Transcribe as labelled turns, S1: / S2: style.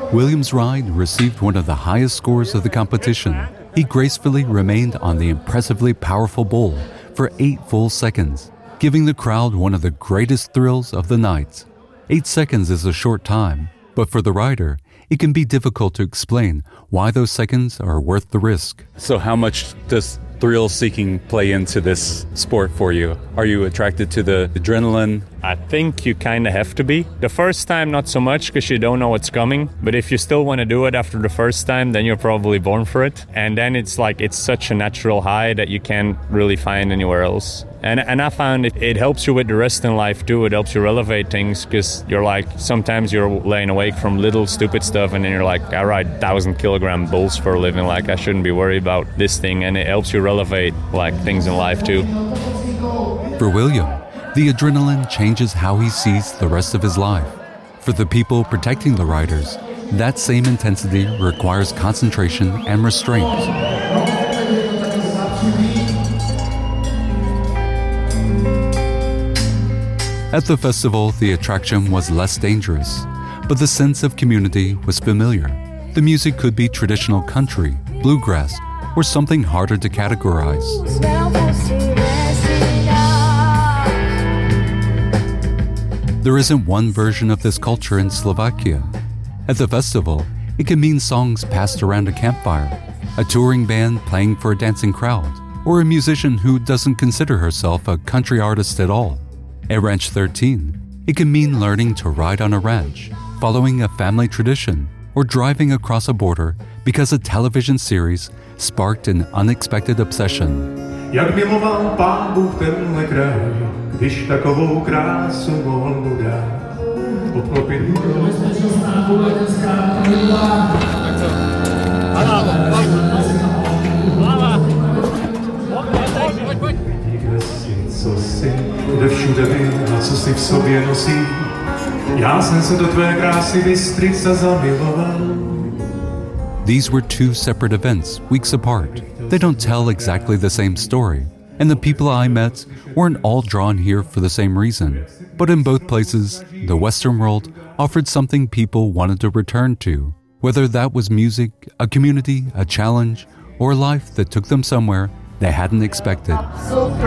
S1: William's ride received one of the highest scores of the competition. He gracefully remained on the impressively powerful bull for 8 full seconds, giving the crowd one of the greatest thrills of the night. 8 seconds is a short time, but for the rider, it can be difficult to explain why those seconds are worth the risk. So how much does thrill-seeking play into this sport for you? Are you attracted to the adrenaline?
S2: I think you kind of have to be. The first time, not so much, because you don't know what's coming. But if you still want to do it after the first time, then you're probably born for it. And then it's such a natural high that you can't really find anywhere else. And I found it helps you with the rest in life too. It helps you elevate things, because sometimes you're laying awake from little stupid stuff, and then you're like, I ride 1,000-kilogram bulls for a living, I shouldn't be worried about this thing. And it helps you elevate things in life too.
S1: For William, the adrenaline changes how he sees the rest of his life. For the people protecting the riders, that same intensity requires concentration and restraint. At the festival, the attraction was less dangerous, but the sense of community was familiar. The music could be traditional country, bluegrass, or something harder to categorize. There isn't one version of this culture in Slovakia. At the festival, it can mean songs passed around a campfire, a touring band playing for a dancing crowd, or a musician who doesn't consider herself a country artist at all. At Ranch 13, it can mean learning to ride on a ranch, following a family tradition, or driving across a border because a television series sparked an unexpected obsession.
S3: Jak miloval Pán Bůh tenhle kraj, když takovou krásu mohl mu dát. Odklopit bezpečnostná vojenská pravidla. Co jsi, kde všude byl a co si v sobě nosí. Já jsem se do tvé krásy Bystrica zamiloval.
S1: These were two separate events, weeks apart. They don't tell exactly the same story, and the people I met weren't all drawn here for the same reason. But in both places, the Western world offered something people wanted to return to, whether that was music, a community, a challenge, or a life that took them somewhere they hadn't expected.